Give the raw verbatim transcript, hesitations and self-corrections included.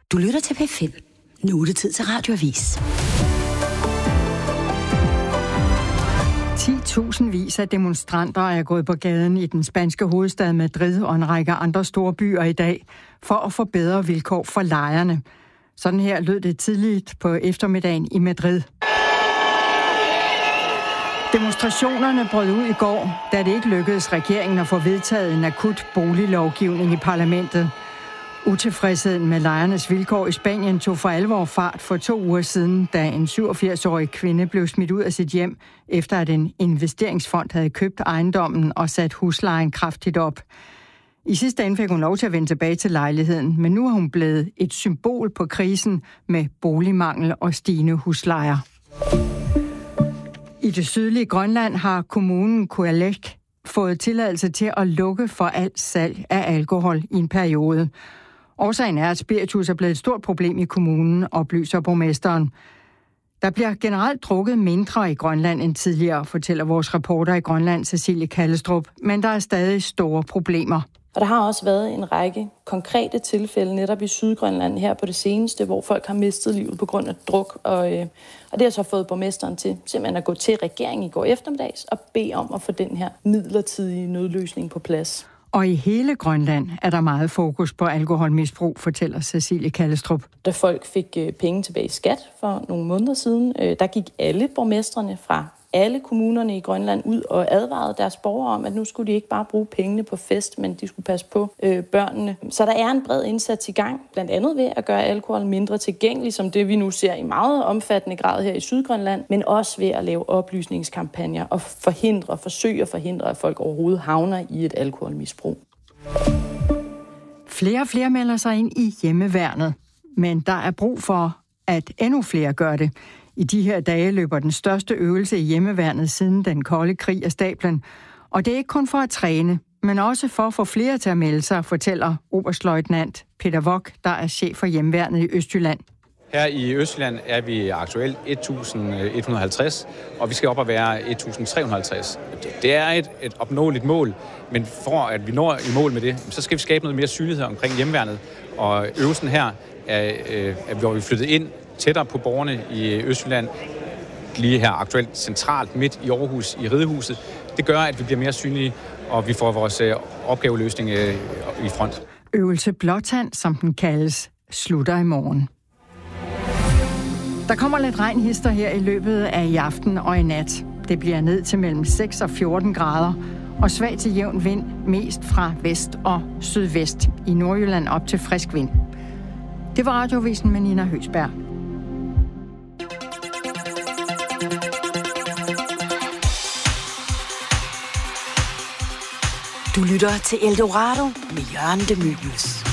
Du lytter til P fem. Nu er det tid til Radioavis. ti tusindvis af demonstranter er gået på gaden i den spanske hovedstad Madrid og en række andre store byer i dag for at få bedre vilkår for lejerne. Sådan her lød det tidligt på eftermiddagen i Madrid. Demonstrationerne brød ud i går, da det ikke lykkedes regeringen at få vedtaget en akut boliglovgivning i parlamentet. Utilfredsheden med lejernes vilkår i Spanien tog for alvor fart for to uger siden, da en syvogfirs-årig kvinde blev smidt ud af sit hjem, efter at en investeringsfond havde købt ejendommen og sat huslejen kraftigt op. I sidste ende fik hun lov til at vende tilbage til lejligheden, men nu er hun blevet et symbol på krisen med boligmangel og stigende huslejer. I det sydlige Grønland har kommunen Kujalleq fået tilladelse til at lukke for alt salg af alkohol i en periode. Årsagen er, at spiritus er blevet et stort problem i kommunen, oplyser borgmesteren. Der bliver generelt drukket mindre i Grønland end tidligere, fortæller vores reporter i Grønland, Cecilie Kallestrup, men der er stadig store problemer. Og der har også været en række konkrete tilfælde netop i Sydgrønland her på det seneste, hvor folk har mistet livet på grund af druk. Og, øh, og det har så fået borgmesteren til simpelthen at gå til regeringen i går eftermiddags og bede om at få den her midlertidige nødløsning på plads. Og i hele Grønland er der meget fokus på alkoholmisbrug, fortæller Cecilie Kallestrup. Da folk fik øh, penge tilbage i skat for nogle måneder siden, øh, der gik alle borgmestrene fra alle kommunerne i Grønland ud og advarede deres borgere om, at nu skulle de ikke bare bruge pengene på fest, men de skulle passe på øh, børnene. Så der er en bred indsats i gang, blandt andet ved at gøre alkohol mindre tilgængelig, som det vi nu ser i meget omfattende grad her i Sydgrønland, men også ved at lave oplysningskampagner og forhindre, forsøge at forhindre, at folk overhovedet havner i et alkoholmisbrug. Flere og flere melder sig ind i hjemmeværnet, men der er brug for, at endnu flere gør det. I de her dage løber den største øvelse i hjemmeværnet siden den kolde krig af stablen. Og det er ikke kun for at træne, men også for at få flere til at melde sig, fortæller oberstløjtnant Peter Vogt, der er chef for hjemmeværnet i Østjylland. Her i Østjylland er vi aktuelt et tusind et hundrede og halvtreds, og vi skal op at være et tusind tre hundrede og halvtreds. Det er et, et opnåeligt mål, men for at vi når i mål med det, så skal vi skabe noget mere synlighed omkring hjemmeværnet. Og øvelsen her er, er hvor vi flyttet ind tættere på borgerne i Østjylland, lige her aktuelt centralt midt i Aarhus i Ridehuset. Det gør, at vi bliver mere synlige, og vi får vores opgaveløsning i front. Øvelse Blåtand, som den kaldes, slutter i morgen. Der kommer lidt regnhister her i løbet af i aften og i nat. Det bliver ned til mellem seks og fjorten grader, og svag til jævn vind, mest fra vest og sydvest. I Nordjylland op til frisk vind. Det var Radioavisen med Nina Høsberg. Du lytter til Eldorado med Jørgen de Mylius.